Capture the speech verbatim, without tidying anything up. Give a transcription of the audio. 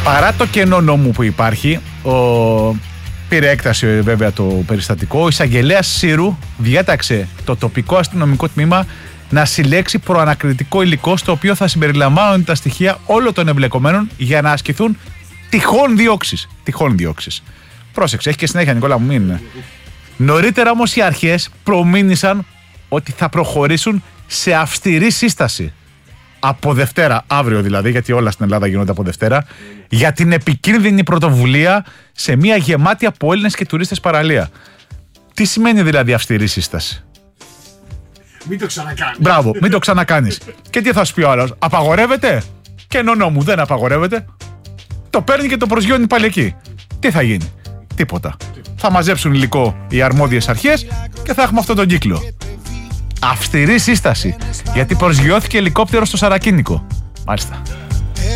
Παρά το κενό νόμου που υπάρχει, ο... πήρε έκταση βέβαια το περιστατικό, ο εισαγγελέας Σύρου διέταξε το τοπικό αστυνομικό τμήμα να συλλέξει προανακριτικό υλικό στο οποίο θα συμπεριλαμβάνονται τα στοιχεία όλων των εμπλεκομένων για να ασκηθούν τυχόν διώξεις. Τυχόν διώξεις. Πρόσεξε, έχει και συνέχεια, Νικόλα μου, μην. Νωρίτερα όμως οι αρχές προμήνυσαν ότι θα προχωρήσουν σε αυστηρή σύσταση από Δευτέρα, αύριο δηλαδή, γιατί όλα στην Ελλάδα γίνονται από Δευτέρα, για την επικίνδυνη πρωτοβουλία σε μια γεμάτη από Έλληνες και τουρίστες παραλία. Τι σημαίνει δηλαδή αυστηρή σύσταση? Μην το ξανακάνεις. Μπράβο, μην το ξανακάνεις. Και τι θα σου πει ο άλλος? Απαγορεύεται? Και νονό μου, δεν απαγορεύεται. Το παίρνει και το προσγειώνει πάλι εκεί. Τι θα γίνει? Τίποτα. Θα μαζέψουν υλικό οι αρμόδιες αρχές και θα έχουμε αυτόν τον κύκλο. Αυστηρή σύσταση. Γιατί προσγειώθηκε ελικόπτερο στο Σαρακίνικο. Μάλιστα.